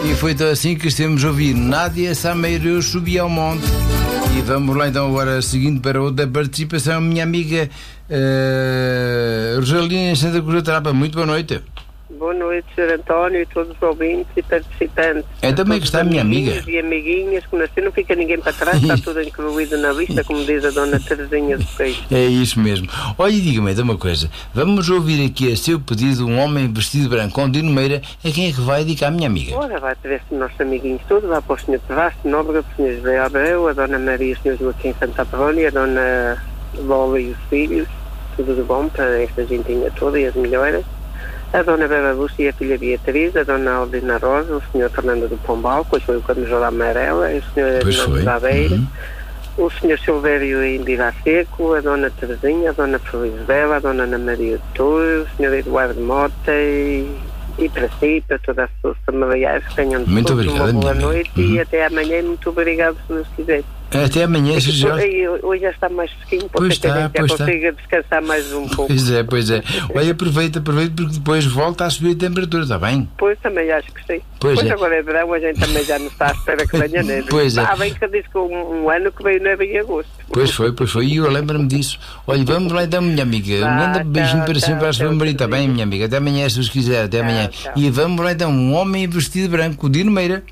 E foi então assim que estivemos a ouvir Nádia Sameiro, Eu Subi ao Monte. E vamos lá então agora seguindo para outra participação. Minha amiga Rosalina em Santa Cruz da Trapa. Muito boa noite. Boa noite, Sr. António e todos os ouvintes e participantes. Também que está a minha amiga. E amiguinhas, que nasceu, não fica ninguém para trás, está tudo incluído na lista, como diz a dona Terezinha do Peixe. É isso mesmo. Olha, diga-me então uma coisa. Vamos ouvir aqui a seu pedido Um Homem Vestido de Branco com Dino Meira. A quem é que vai dedicar a minha amiga? Ora, vai ter estes nossos amiguinhos todos, lá para o Sr. Terraço, Nóbrega, para o Sr. José Abreu, a dona Maria e o Sr. Joaquim Santa Apolónia, a dona Lola e os filhos. Tudo de bom para esta gentinha toda e as melhoras. A dona Bela Lúcia e a filha Beatriz, a dona Aldina Rosa, o senhor Fernando do Pombal, depois foi o Camisola Amarela, o senhor Hernando da Beira, o senhor Silvério em Vila Seco, a dona Terezinha, a dona Felisbela, a dona Ana Maria de Torres, o senhor Eduardo Mota e para si, para todas as pessoas familiares que tenham muito obrigado, uma boa noite e até amanhã. Muito obrigado, se nos quiser. Até amanhã, hoje já está mais fresquinho, pois está, já consiga descansar mais um pouco. Pois é. Olha, aproveita, porque depois volta a subir a temperatura, está bem? Pois, também acho que sim. Pois é. Agora é verão, a gente também já não está à espera que venha neve. Pois é. Bem que diz que um ano que veio neve em agosto. Pois foi, e eu lembro-me disso. Olha, vamos lá então, minha amiga. Manda beijinho para cima para a sua marido, está bem, minha amiga? Até amanhã, se os quiser, até amanhã. E vamos lá então, Um Homem Vestido de Branco, Dino Meira.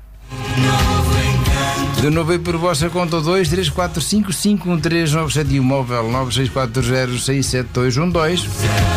De novo aí por vossa conta 234551397 e o móvel 9640671212.